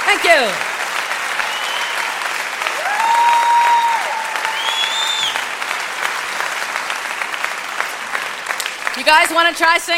Thank you. You guys want to try singing?